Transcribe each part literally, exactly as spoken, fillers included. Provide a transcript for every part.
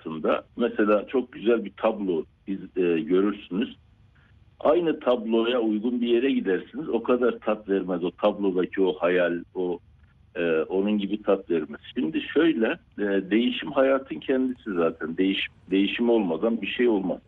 hayatında mesela çok güzel bir tablo biz, e, görürsünüz. Aynı tabloya uygun bir yere gidersiniz. O kadar tat vermez o tablodaki o hayal, o e, onun gibi tat vermez. Şimdi şöyle, e, değişim hayatın kendisi zaten. Değiş, değişim olmadan bir şey olmaz.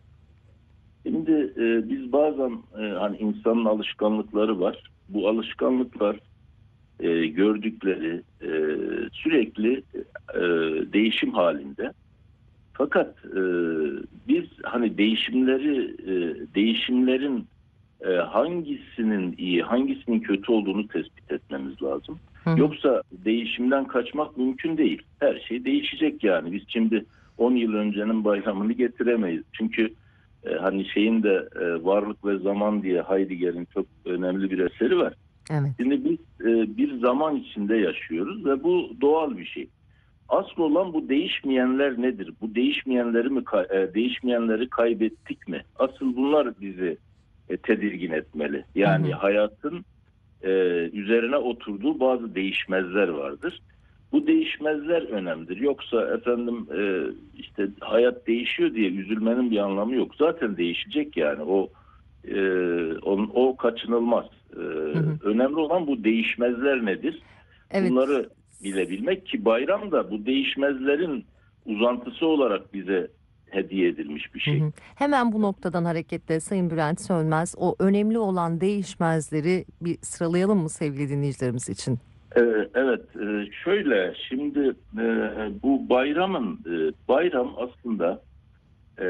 Şimdi e, biz bazen e, hani insanın alışkanlıkları var. Bu alışkanlıklar e, gördükleri e, sürekli e, değişim halinde. Fakat e, biz hani değişimleri e, değişimlerin e, hangisinin iyi, hangisinin kötü olduğunu tespit etmemiz lazım. Hı hı. Yoksa değişimden kaçmak mümkün değil. Her şey değişecek yani. Biz şimdi on yıl öncenin bayramını getiremeyiz. Çünkü e, hani şeyin de e, Varlık ve Zaman diye Heidegger'in çok önemli bir eseri var. Evet. Şimdi biz e, bir zaman içinde yaşıyoruz ve bu doğal bir şey. Asıl olan bu değişmeyenler nedir? Bu değişmeyenleri mi e, değişmeyenleri kaybettik mi? Asıl bunlar bizi e, tedirgin etmeli. Hı Yani hı. hayatın e, üzerine oturduğu bazı değişmezler vardır. Bu değişmezler önemlidir. Yoksa efendim e, işte hayat değişiyor diye üzülmenin bir anlamı yok. Zaten değişecek yani. O e, on, o kaçınılmaz. E, Hı hı. önemli olan bu değişmezler nedir? Evet. Bunları bilebilmek ki bayram da bu değişmezlerin uzantısı olarak bize hediye edilmiş bir Hı şey. hı. Hemen bu noktadan hareketle Sayın Bülent Sönmez, o önemli olan değişmezleri bir sıralayalım mı sevgili dinleyicilerimiz için? Ee, Evet, e, şöyle şimdi e, bu bayramın e, bayram aslında e,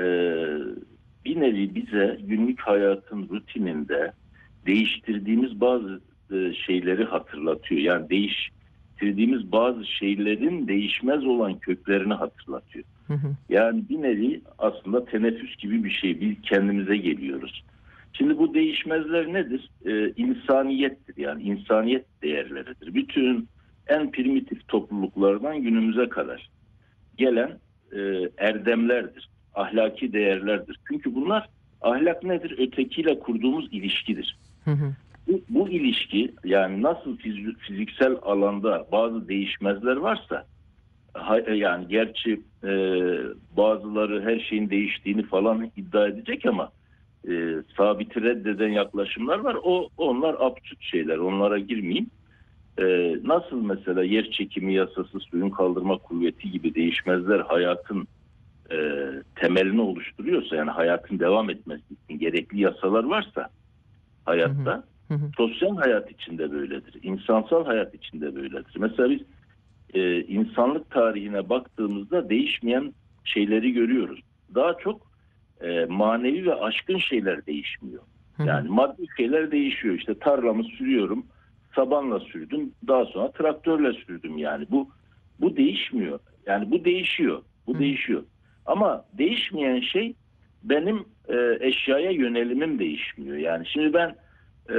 bir nevi bize günlük hayatın rutininde değiştirdiğimiz bazı e, şeyleri hatırlatıyor. Yani değiştirdiğimiz bazı şeylerin değişmez olan köklerini hatırlatıyor. Hı hı. Yani bir nevi aslında teneffüs gibi bir şey. Biz kendimize geliyoruz. Şimdi bu değişmezler nedir? Ee, insaniyettir yani insaniyet değerleridir. Bütün en primitif topluluklardan günümüze kadar gelen e, erdemlerdir. Ahlaki değerlerdir. Çünkü bunlar ahlak nedir? Ötekiyle kurduğumuz ilişkidir. Hı hı. Bu, bu ilişki yani nasıl fiz- fiziksel alanda bazı değişmezler varsa yani gerçi e, bazıları her şeyin değiştiğini falan iddia edecek ama e, sabiti reddeden yaklaşımlar var. O onlar absürt şeyler. Onlara girmeyeyim. E, nasıl mesela yer çekimi yasası, suyun kaldırma kuvveti gibi değişmezler hayatın e, temelini oluşturuyorsa yani hayatın devam etmesi için gerekli yasalar varsa Hı hı. hayatta Hı hı. sosyal hayat içinde böyledir. İnsansal hayat içinde böyledir. Mesela biz e, insanlık tarihine baktığımızda değişmeyen şeyleri görüyoruz. Daha çok e, manevi ve aşkın şeyler değişmiyor. Hı hı. Yani maddi şeyler değişiyor. İşte tarlamı sürüyorum, sabanla sürdüm, daha sonra traktörle sürdüm yani. Bu bu değişmiyor. Yani bu değişiyor. Hı Bu hı. değişiyor. Ama değişmeyen şey benim e, eşyaya yönelimim değişmiyor. Yani şimdi ben e,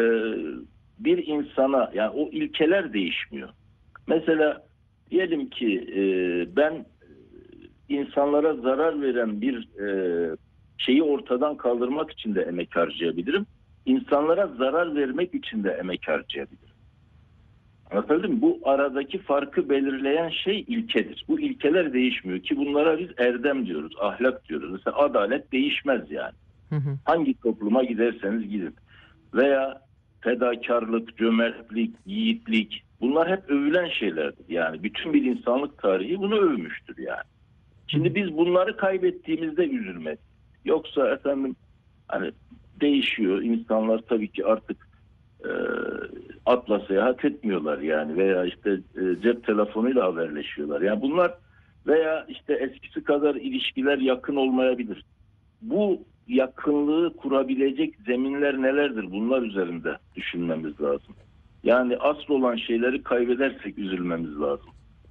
bir insana yani o ilkeler değişmiyor. Mesela diyelim ki e, ben insanlara zarar veren bir e, şeyi ortadan kaldırmak için de emek harcayabilirim. İnsanlara zarar vermek için de emek harcayabilirim. Anlatabildim mi? Bu aradaki farkı belirleyen şey ilkedir. Bu ilkeler değişmiyor ki bunlara biz erdem diyoruz, ahlak diyoruz. Mesela adalet değişmez yani. Hı hı. Hangi topluma giderseniz gidin. Veya fedakarlık, cömertlik, yiğitlik bunlar hep övülen şeylerdir. Yani bütün bir insanlık tarihi bunu övmüştür yani. Hı hı. Şimdi biz bunları kaybettiğimizde üzülmek. Yoksa efendim hani değişiyor. İnsanlar tabii ki artık e, atla seyahat etmiyorlar yani veya işte e, cep telefonuyla haberleşiyorlar. Yani bunlar veya işte eskisi kadar ilişkiler yakın olmayabilir. Bu yakınlığı kurabilecek zeminler nelerdir? Bunlar üzerinde düşünmemiz lazım. Yani asıl olan şeyleri kaybedersek üzülmemiz lazım.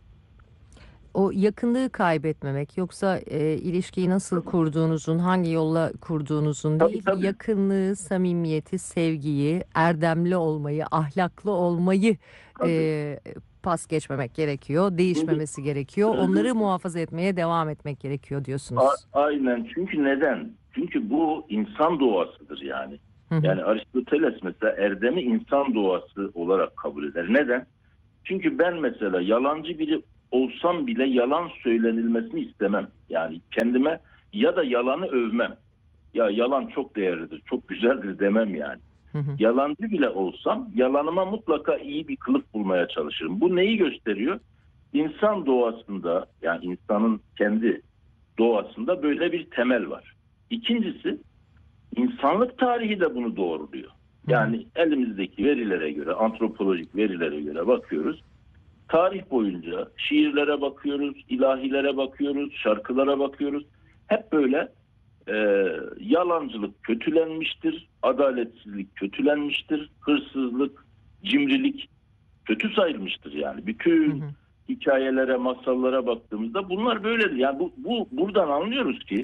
O yakınlığı kaybetmemek, yoksa e, ilişkiyi nasıl kurduğunuzun, hangi yolla kurduğunuzun Tabii değil, tabii. yakınlığı, samimiyeti, sevgiyi, erdemli olmayı, ahlaklı olmayı Tabii. e, pas geçmemek gerekiyor, Şimdi değişmemesi gerekiyor. sözü Onları muhafaza etmeye devam etmek gerekiyor a- diyorsunuz. aynen çünkü neden? Çünkü bu insan doğasıdır yani. Hı hı. Yani Aristoteles mesela erdemi insan doğası olarak kabul eder. Neden? Çünkü ben mesela yalancı biri olsam bile yalan söylenilmesini istemem. Yani kendime ya da yalanı övmem. Ya yalan çok değerlidir, çok güzeldir demem yani. Hı hı. Yalancı bile olsam yalanıma mutlaka iyi bir kılıf bulmaya çalışırım. Bu neyi gösteriyor? İnsan doğasında, yani insanın kendi doğasında böyle bir temel var. İkincisi, insanlık tarihi de bunu doğruluyor. Yani elimizdeki verilere göre, antropolojik verilere göre bakıyoruz. Tarih boyunca şiirlere bakıyoruz, ilahilere bakıyoruz, şarkılara bakıyoruz. Hep böyle e, yalancılık kötülenmiştir, adaletsizlik kötülenmiştir, hırsızlık, cimrilik kötü sayılmıştır yani. Bütün Hı hı. hikayelere, masallara baktığımızda bunlar böyledir. Yani bu, bu buradan anlıyoruz ki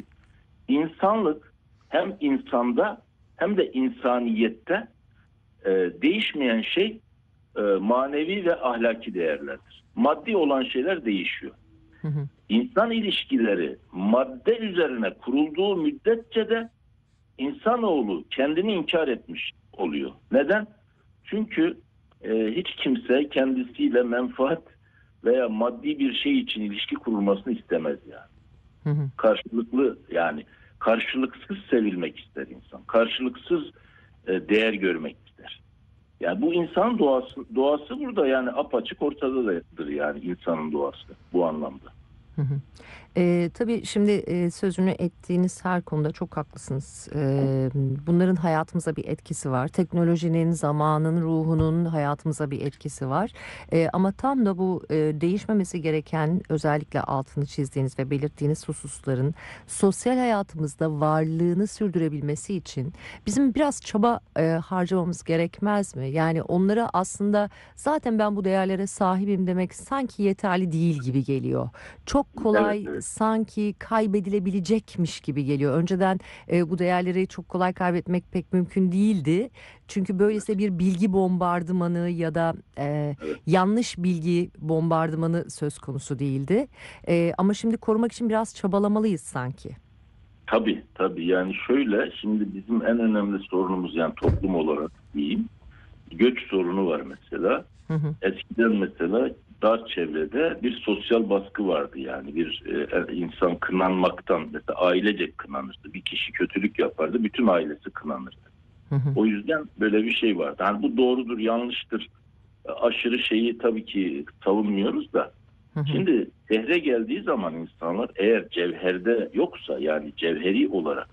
insanlık hem insanda hem de insaniyette e, değişmeyen şey e, manevi ve ahlaki değerlerdir. Maddi olan şeyler değişiyor. Hı hı. İnsan ilişkileri madde üzerine kurulduğu müddetçe de insanoğlu kendini inkar etmiş oluyor. Neden? Çünkü e, hiç kimse kendisiyle menfaat veya maddi bir şey için ilişki kurulmasını istemez yani. Hı hı. Karşılıklı, yani karşılıksız sevilmek ister insan. Karşılıksız e, değer görmek ister. Yani bu insan doğası doğası burada yani apaçık ortadadır yani insanın doğası bu anlamda. Hı hı. Eee, tabii şimdi, eee, sözünü ettiğiniz her konuda çok haklısınız. Eee, bunların hayatımıza bir etkisi var. Teknolojinin, zamanın, ruhunun hayatımıza bir etkisi var. Eee, ama tam da bu, eee, değişmemesi gereken, özellikle altını çizdiğiniz ve belirttiğiniz hususların sosyal hayatımızda varlığını sürdürebilmesi için bizim biraz çaba, eee, harcamamız gerekmez mi? Yani onlara aslında zaten ben bu değerlere sahibim demek sanki yeterli değil gibi geliyor. Çok kolay, Evet, evet. sanki kaybedilebilecekmiş gibi geliyor. Önceden e, bu değerleri çok kolay kaybetmek pek mümkün değildi. Çünkü böylesine bir bilgi bombardımanı ya da e, Evet. yanlış bilgi bombardımanı söz konusu değildi. E, ama şimdi korumak için biraz çabalamalıyız sanki. Tabii tabii yani şöyle, şimdi bizim en önemli sorunumuz yani toplum olarak diyeyim, göç sorunu var mesela. Hı hı. Eskiden mesela dar çevrede bir sosyal baskı vardı yani bir e, insan kınanmaktan, mesela ailecek kınanırdı. Bir kişi kötülük yapardı, bütün ailesi kınanırdı. Hı hı. O yüzden böyle bir şey vardı. Yani bu doğrudur, yanlıştır. Aşırı şeyi tabii ki savunmuyoruz da. Hı hı. Şimdi şehre geldiği zaman insanlar eğer cevherde yoksa, yani cevheri olarak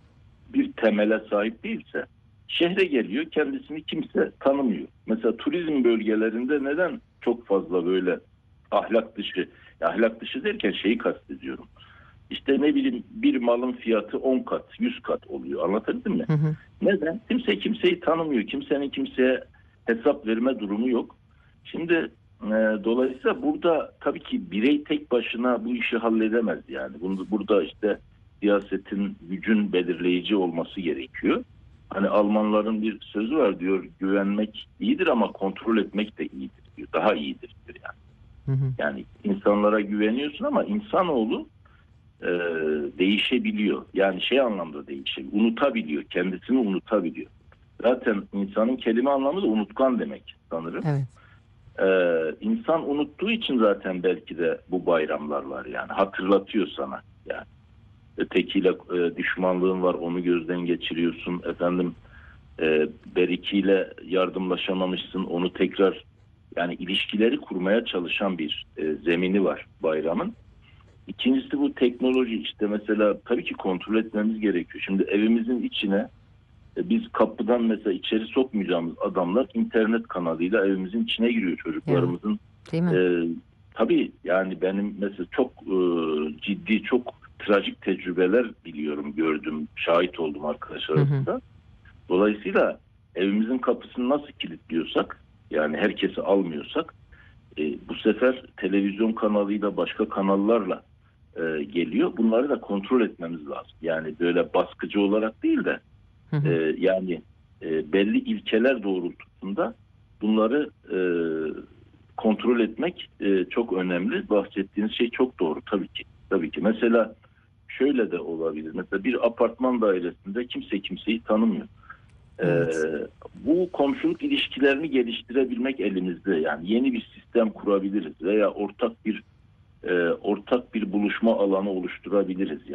bir temele sahip değilse şehre geliyor, kendisini kimse tanımıyor. Mesela turizm bölgelerinde neden çok fazla böyle ahlak dışı, ahlak dışı derken şeyi kastediyorum. İşte ne bileyim, bir malın fiyatı on kat, yüz kat oluyor. Anlatabildim mi? Hı hı. Neden? Kimse kimseyi tanımıyor. Kimsenin kimseye hesap verme durumu yok. Şimdi e, dolayısıyla burada tabii ki birey tek başına bu işi halledemez yani. Bunu, burada işte siyasetin, gücün belirleyici olması gerekiyor. Hani Almanların bir sözü var, diyor, güvenmek iyidir ama kontrol etmek de iyidir diyor. Daha iyidir diyor yani. Hı hı. Yani insanlara güveniyorsun ama insanoğlu e, değişebiliyor. Yani şey anlamda değişebiliyor. Unutabiliyor. Kendisini unutabiliyor. Zaten insanın kelime anlamı da unutkan demek sanırım. Evet. Ee, insan unuttuğu için zaten belki de bu bayramlar var yani. Hatırlatıyor sana yani. Ötekiyle e, düşmanlığın var, onu gözden geçiriyorsun. Efendim e, berikiyle yardımlaşamamışsın, onu tekrar, yani ilişkileri kurmaya çalışan bir e, zemini var bayramın. İkincisi bu teknoloji, işte mesela tabii ki kontrol etmemiz gerekiyor. Şimdi evimizin içine e, biz kapıdan mesela içeri sokmayacağımız adamlar internet kanalıyla evimizin içine giriyor, Ya, çocuklarımızın. değil mi? E, tabii yani benim mesela çok e, ciddi, çok trajik tecrübeler biliyorum, gördüm, şahit oldum arkadaşlar Hı hı. arasında. Dolayısıyla evimizin kapısını nasıl kilitliyorsak, yani herkesi almıyorsak, e, bu sefer televizyon kanalıyla, başka kanallarla e, geliyor. Bunları da kontrol etmemiz lazım. Yani böyle baskıcı olarak değil de Hı hı. e, yani e, belli ilkeler doğrultusunda bunları e, kontrol etmek e, çok önemli. Bahsettiğiniz şey çok doğru tabii ki. Tabii ki. Mesela şöyle de olabilir. Mesela bir apartman dairesinde kimse kimseyi tanımıyor. Ee, Evet. bu komşuluk ilişkilerini geliştirebilmek elimizde. Yani yeni bir sistem kurabiliriz veya ortak bir e, ortak bir buluşma alanı oluşturabiliriz.